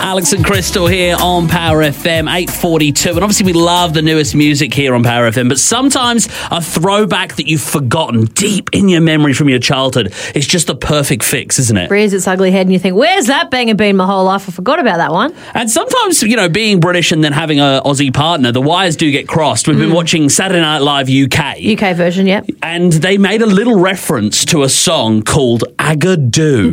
Alex and Crystal here on Power FM 8:42. And obviously we love the newest music here on Power FM, but sometimes a throwback that you've forgotten deep in your memory from your childhood is just the perfect fix, isn't it? Rears its ugly head and you think, where's that banger been my whole life? I forgot about that one. And sometimes, being British and then having an Aussie partner, the wires do get crossed. We've been watching Saturday Night Live UK. UK version, yep. And they made a little reference to a song called Agadoo.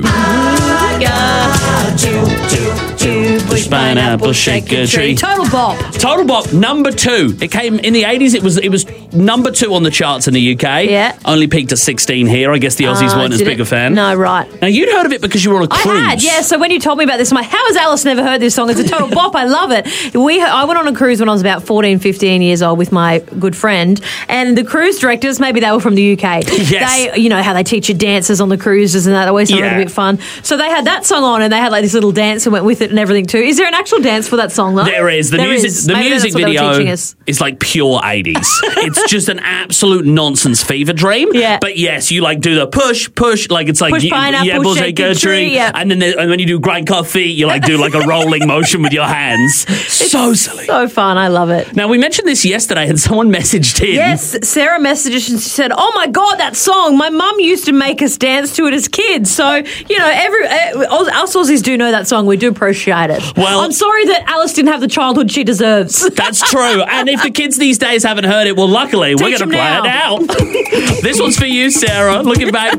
Push pineapple, shake a tree. Total bop. Total bop, number 2. It came in the 80s. It was number 2 on the charts in the UK. Yeah. Only peaked at 16 here. I guess the Aussies weren't as big a fan. No, right. Now, you'd heard of it because you were on a cruise. I had, yeah. So when you told me about this, I'm like, how has Alice never heard this song? It's a total bop. I love it. I went on a cruise when I was about 14, 15 years old with my good friend, and the cruise directors, maybe they were from the UK. Yes. They, how they teach you dances on the cruises and that. They always sounded a bit fun. So they had that song on and they had like this little dance that went with it and everything too. Is there an actual dance for that song though? There is. The music video is like pure 80s. It's just an absolute nonsense fever dream. Yeah. But yes, you do the push, like it's like push pineapple, shake a tree. Yeah. And then and when you do grind coffee, you do like a rolling motion with your hands. So silly. So fun. I love it. Now, we mentioned this yesterday and someone messaged in. Yes, Sarah messaged us and she said, oh my God, that song, my mum used to make us dance to it as kids. So, us Aussies do know that song. We do appreciate it. Well, I'm sorry that Alice didn't have the childhood she deserves. That's true. And if the kids these days haven't heard it, well, luckily, we're going to play it now. This one's for you, Sarah. Looking back